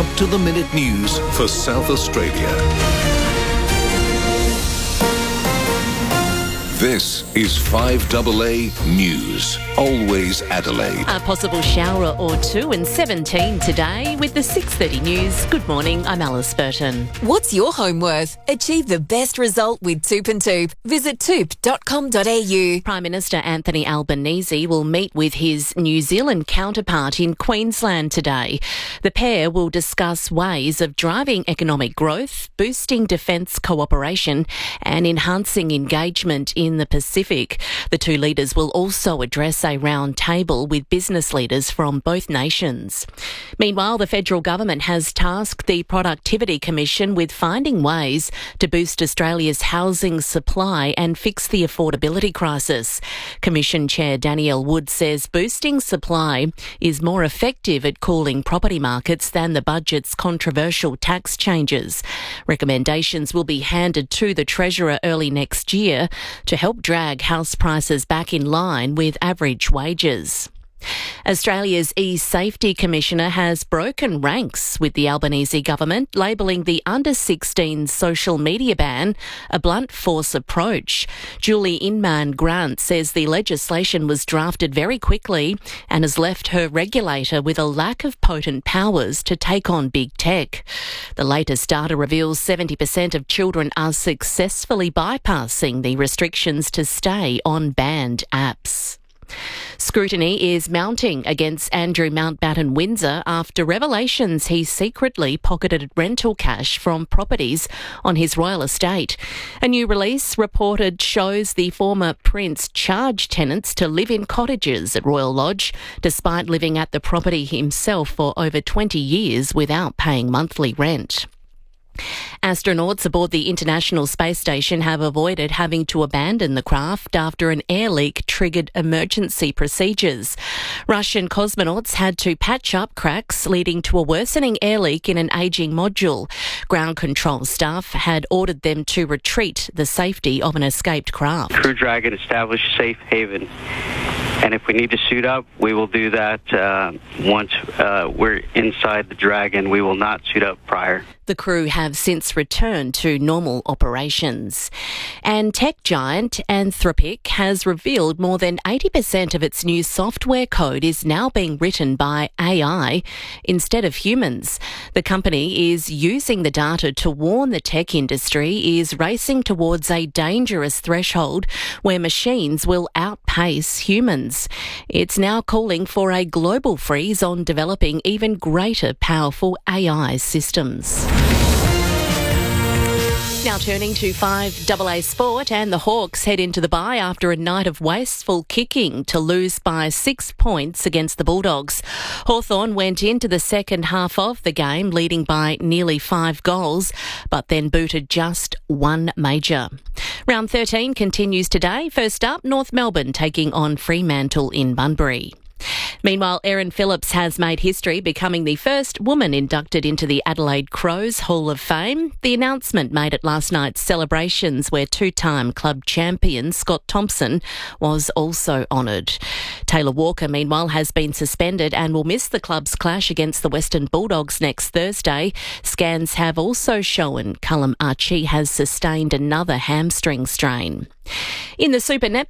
up-to-the-minute news for South Australia. This is 5AA News. Always Adelaide. A possible shower or two and 17 today with the 6:30 news. Good morning, I'm Alice Burton. What's your home worth? Achieve the best result with Toop and Toop. Visit toop.com.au. Prime Minister Anthony Albanese will meet with his New Zealand counterpart in Queensland today. The pair will discuss ways of driving economic growth, boosting defence cooperation and enhancing engagement in the Pacific. The two leaders will also address a round table with business leaders from both nations. Meanwhile, the federal government has tasked the Productivity Commission with finding ways to boost Australia's housing supply and fix the affordability crisis. Commission Chair Danielle Wood says boosting supply is more effective at cooling property markets than the budget's controversial tax changes. Recommendations will be handed to the Treasurer early next year to help drag house prices back in line with average wages. Australia's E-Safety Commissioner has broken ranks with the Albanese government, labelling the under-16 social media ban a blunt force approach. Julie Inman-Grant says the legislation was drafted very quickly and has left her regulator with a lack of potent powers to take on big tech. The latest data reveals 70% of children are successfully bypassing the restrictions to stay on banned apps. Scrutiny is mounting against Andrew Mountbatten Windsor after revelations he secretly pocketed rental cash from properties on his royal estate. A new release reported shows the former prince charged tenants to live in cottages at Royal Lodge, despite living at the property himself for over 20 years without paying monthly rent. Astronauts aboard the International Space Station have avoided having to abandon the craft after an air leak triggered emergency procedures. Russian cosmonauts had to patch up cracks, leading to a worsening air leak in an ageing module. Ground control staff had ordered them to retreat the safety of an escaped craft. Crew Dragon established safe haven. And if we need to suit up, we will do that once we're inside the Dragon. We will not suit up prior. The crew have since returned to normal operations. And tech giant Anthropic has revealed more than 80% of its new software code is now being written by AI instead of humans. The company is using the data to warn the tech industry is racing towards a dangerous threshold where machines will outpace humans. It's now calling for a global freeze on developing even greater powerful AI systems. Now turning to 5AA Sport, and the Hawks head into the bye after a night of wasteful kicking to lose by 6 points against the Bulldogs. Hawthorn went into the second half of the game leading by nearly 5 goals, but then booted just one major. Round 13 continues today. First up, North Melbourne taking on Fremantle in Bunbury. Meanwhile, Erin Phillips has made history, becoming the first woman inducted into the Adelaide Crows Hall of Fame. The announcement made at last night's celebrations, where two-time club champion Scott Thompson was also honoured. Taylor Walker, meanwhile, has been suspended and will miss the club's clash against the Western Bulldogs next Thursday. Scans have also shown Callum Archie has sustained another hamstring strain. In the Super Net